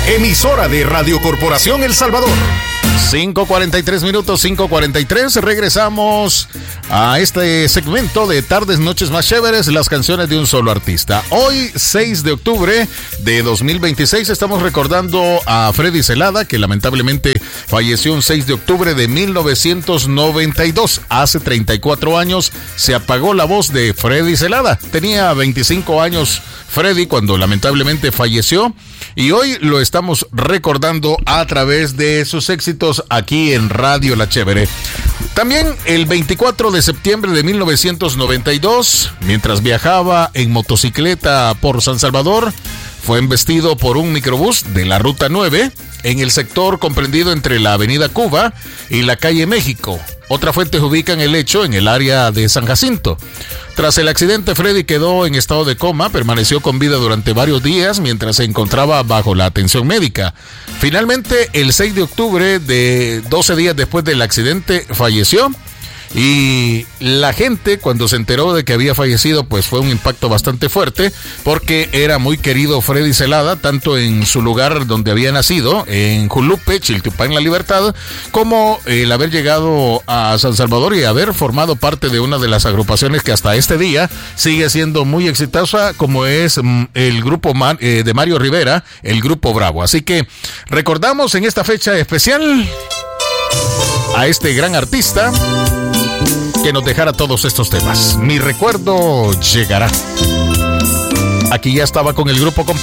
emisora de Radio Corporación El Salvador. 5:43 minutos, 5:43. Regresamos a este segmento de Tardes, Noches Más Chéveres, las canciones de un solo artista. Hoy, 6 de octubre de 2026, estamos recordando a Freddy Zelada, que lamentablemente falleció un 6 de octubre de 1992. Hace 34 años se apagó la voz de Freddy Zelada. Tenía 25 años Freddy cuando lamentablemente falleció, y hoy lo estamos recordando a través de sus éxitos aquí en Radio La Chévere. También el 24 de septiembre de 1992, mientras viajaba en motocicleta por San Salvador, fue embestido por un microbús de la Ruta 9 en el sector comprendido entre la Avenida Cuba y la Calle México. Otras fuentes ubican el hecho en el área de San Jacinto. Tras el accidente, Freddy quedó en estado de coma, permaneció con vida durante varios días mientras se encontraba bajo la atención médica. Finalmente, el 6 de octubre, de 12 días después del accidente, falleció. Y la gente, cuando se enteró de que había fallecido, pues fue un impacto bastante fuerte, porque era muy querido Freddy Zelada, tanto en su lugar donde había nacido, en Julupe, Chiltepán, La Libertad, como el haber llegado a San Salvador y haber formado parte de una de las agrupaciones que hasta este día sigue siendo muy exitosa, como es el grupo de Mario Rivera, el Grupo Bravo. Así que recordamos en esta fecha especial a este gran artista que nos dejara todos estos temas. Mi recuerdo llegará. Aquí ya estaba con el grupo